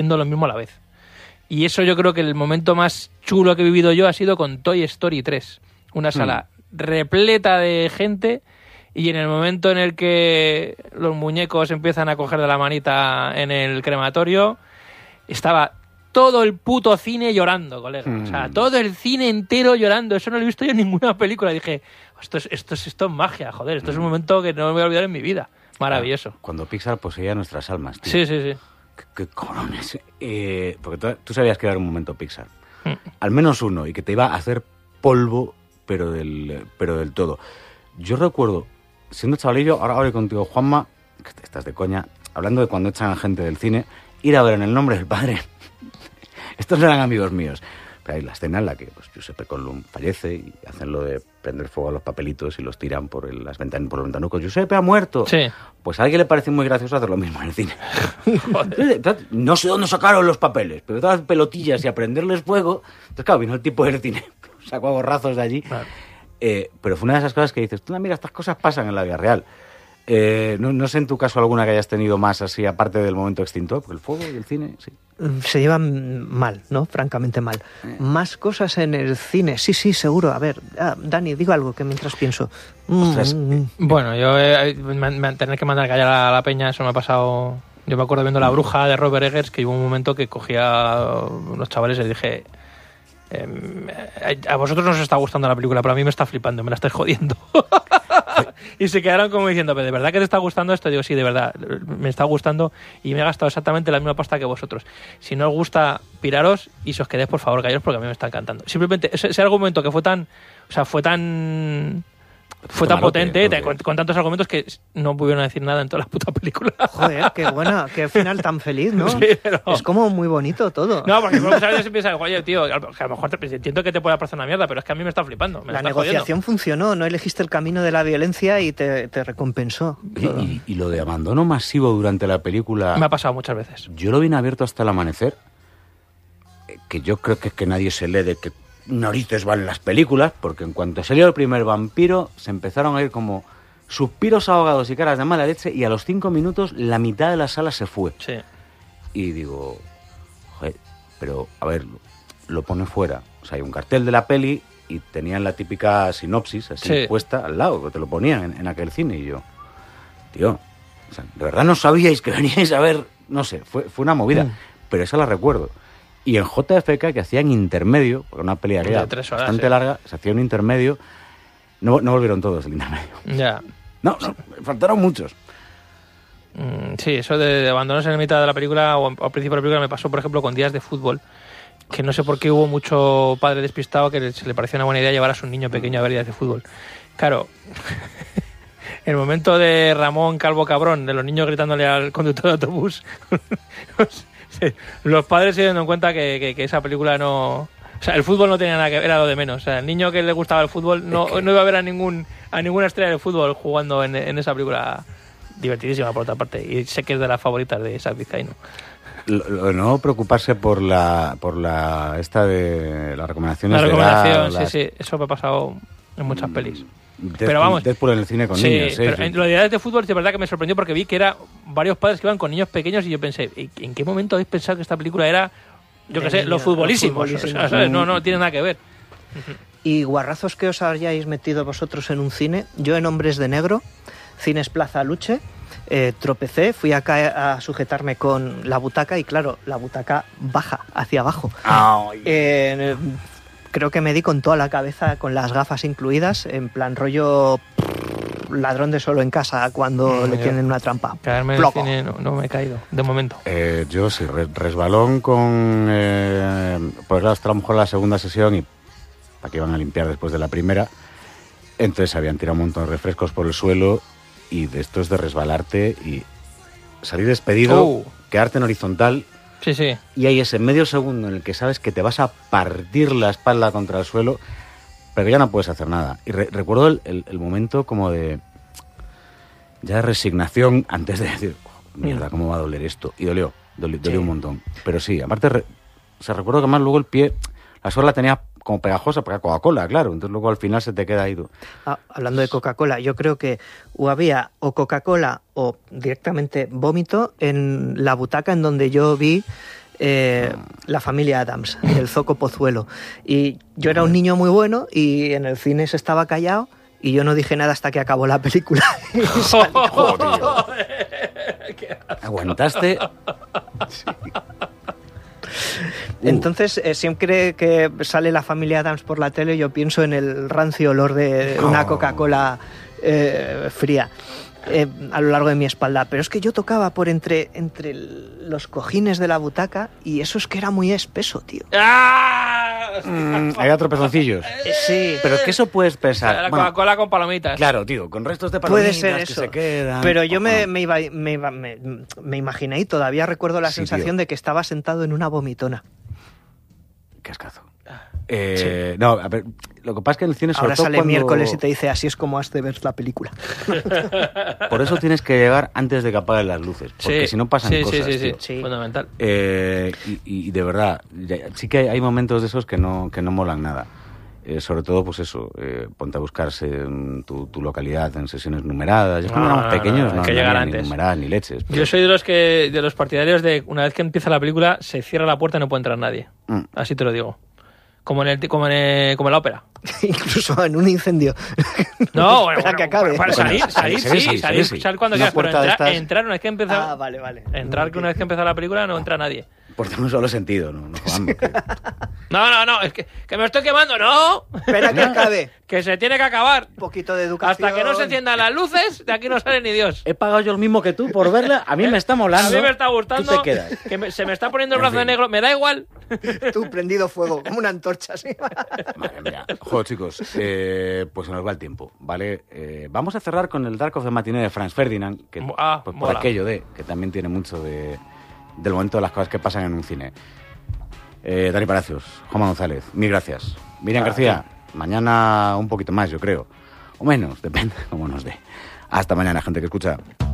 lo mismo a la vez. Y eso yo creo que el momento más chulo que he vivido yo ha sido con Toy Story 3. Una sala repleta de gente y en el momento en el que los muñecos empiezan a coger de la manita en el crematorio, estaba todo el puto cine llorando, colega. O sea, todo el cine entero llorando. Eso no lo he visto yo en ninguna película. Dije, esto es magia, joder. Esto es un momento que no me voy a olvidar en mi vida. Maravilloso. Cuando Pixar poseía nuestras almas, tío. Sí. ¿Qué cabrones? Porque tú sabías que era un momento Pixar. Al menos uno, y que te iba a hacer polvo, pero del todo. Yo recuerdo, siendo chavalillo, ahora voy contigo, Juanma, que estás de coña, hablando de cuando echan a gente del cine, ir a ver En el nombre del padre. Estos eran amigos míos. Pero hay la escena en la que pues, Giuseppe Colum fallece y hacen lo de prender fuego a los papelitos y los tiran por los ventanucos. ¡Giuseppe ha muerto! Sí. Pues a alguien le parece muy gracioso hacer lo mismo en el cine. No sé dónde sacaron los papeles, pero todas las pelotillas y a prenderles fuego. Entonces, claro, vino el tipo del cine, sacó a borrazos de allí. Claro. Pero fue una de esas cosas que dices, tú, mira, estas cosas pasan en la vida real. No sé en tu caso alguna que hayas tenido más así, aparte del momento extintor, porque el fuego y el cine, sí. Se llevan mal, ¿no? Francamente mal. Más cosas en el cine, sí, seguro. A ver, Dani, digo algo que mientras pienso. Bueno, yo tener que mandar callar a la peña, eso me ha pasado. Yo me acuerdo viendo La Bruja de Robert Eggers, que hubo un momento que cogía a unos chavales y les dije, a vosotros no os está gustando la película, pero a mí me está flipando, me la estáis jodiendo. Y se quedaron como diciendo, ¿pero de verdad que te está gustando esto? Y digo, sí, de verdad, me está gustando y me he gastado exactamente la misma pasta que vosotros. Si no os gusta, piraros y si os quedéis, por favor, callaros porque a mí me está encantando. Simplemente ese argumento que fue tan potente, con tantos argumentos que no pudieron decir nada en toda la puta película. Joder, qué buena, qué final tan feliz, ¿no? Sí, pero... Es como muy bonito todo. No, porque muchas veces se piensa, oye, tío, que a lo mejor entiendo que te pueda parecer una mierda, pero es que a mí me está flipando. La negociación funcionó, no elegiste el camino de la violencia y te recompensó. Y lo de abandono masivo durante la película... Me ha pasado muchas veces. Yo lo vine abierto hasta el amanecer, que yo creo que nadie se lee de que narices van las películas, porque en cuanto salió el primer vampiro se empezaron a ir como suspiros ahogados y caras de mala leche y a los 5 minutos la mitad de la sala se fue. Sí. Y digo, joder, pero a ver, lo pone fuera. O sea, hay un cartel de la peli y tenían la típica sinopsis así puesta al lado, que te lo ponían en aquel cine y yo, tío, o sea, de verdad no sabíais que veníais a ver, no sé, fue una movida, pero esa la recuerdo. Y en JFK, que hacían intermedio, porque una peli era bastante larga, se hacía un intermedio, no volvieron todos el intermedio. Ya. No, faltaron muchos. Sí, eso de abandonarse en mitad de la película o al principio de la película me pasó, por ejemplo, con Días de Fútbol, que no sé por qué hubo mucho padre despistado que se le pareció una buena idea llevar a su niño pequeño a ver Días de Fútbol. Claro, el momento de Ramón Calvo Cabrón, de los niños gritándole al conductor de autobús... Los padres se dieron cuenta que esa película no... O sea, el fútbol no tenía nada que ver, era lo de menos. O sea, el niño que le gustaba el fútbol no iba a ver a ninguna estrella del fútbol jugando en esa película divertidísima, por otra parte. Y sé que es de las favoritas de Isaac Vizcaíno. No preocuparse por la esta de las recomendaciones. La recomendación, de edad, sí. Eso me ha pasado en muchas pelis. Pero vamos, Deadpool en el cine con niños. Pero en lo de fútbol, de verdad que me sorprendió porque vi que era varios padres que iban con niños pequeños y yo pensé, ¿en qué momento habéis pensado que esta película era, yo qué sé, los futbolísimos? O sea, ¿sabes? No tiene nada que ver. Y guarrazos que os hayáis metido vosotros en un cine. Yo en Hombres de Negro, Cines Plaza Luche, tropecé, fui acá a sujetarme con la butaca y claro, la butaca baja hacia abajo. Creo que me di con toda la cabeza, con las gafas incluidas, en plan rollo ladrón de solo en casa cuando le tienen una trampa. Caerme en el cine no me he caído, de momento. Yo sí, resbalón con... pues claro, hasta a lo mejor la segunda sesión y para que iban a limpiar después de la primera. Entonces habían tirado un montón de refrescos por el suelo y de esto es de resbalarte y salir despedido, quedarte en horizontal... Sí. Y hay ese medio segundo en el que sabes que te vas a partir la espalda contra el suelo, pero ya no puedes hacer nada. Y recuerdo el momento como de resignación antes de decir, mierda, ¿cómo va a doler esto? Y dolió un montón. Pero sí, aparte, recuerdo que más luego el pie, la suela la tenía como pegajosa, porque Coca-Cola, claro. Entonces luego al final se te queda ahí. Hablando de Coca-Cola, yo creo que había o Coca-Cola o directamente vómito en la butaca en donde yo vi La familia Adams, del Zoco Pozuelo. Y yo era un niño muy bueno y en el cine se estaba callado y yo no dije nada hasta que acabó la película. ¿Aguantaste? Sí. Entonces, siempre que sale la familia Adams por la tele, yo pienso en el rancio olor de una Coca-Cola fría a lo largo de mi espalda. Pero es que yo tocaba por entre los cojines de la butaca y eso es que era muy espeso, tío. Había tropezoncillos. Sí. Pero es que eso puedes pensar. La Coca-Cola con palomitas. Claro, tío, con restos de palomitas puede ser que eso. se quedan. Pero yo me imaginé y todavía recuerdo la sensación tío. de que estaba sentado en una vomitona. Qué ascazo. Sí. No, a ver, lo que pasa es que en el cine sobre Ahora todo sale cuando... miércoles y te dice así es como has de ver la película. Por eso tienes que llegar antes de que apaguen las luces, porque si no pasan cosas, tío. Sí. Fundamental. Y de verdad, sí que hay momentos de esos que no molan nada. Sobre todo, pues eso, ponte a buscarse en tu localidad en sesiones numeradas. Cuando éramos pequeños no hay que llegar había ni antes. numeradas ni leches. Pero... Yo soy de los partidarios de una vez que empieza la película se cierra la puerta y no puede entrar nadie. Así te lo digo. Como en la ópera. Incluso en un incendio. No, bueno, Espera que acabe. Para salir cuando quieras, pero entrar una vez que empieza. Vale. Entrar que una vez que empieza la película no entra nadie. Por un solo sentido, no jugamos. No, es que me estoy quemando, no. Espera que acabe. Que se tiene que acabar. Un poquito de educación. Hasta que no se enciendan las luces, de aquí no sale ni Dios. He pagado yo lo mismo que tú por verla, a mí me está molando. A mí me está gustando. Tú te quedas. Se me está poniendo el brazo de negro, me da igual. Tú prendido fuego, como una antorcha, así. Madre mía. Joder, chicos, pues se nos va el tiempo, ¿vale? Vamos a cerrar con el Dark of the Matinee de Franz Ferdinand, que pues, por mola. aquello que también tiene mucho del momento de las cosas que pasan en un cine. Dani Palacios, Juanma González, mil gracias. Miriam García, mañana un poquito más, yo creo. O menos, depende cómo nos dé. Hasta mañana, gente que escucha.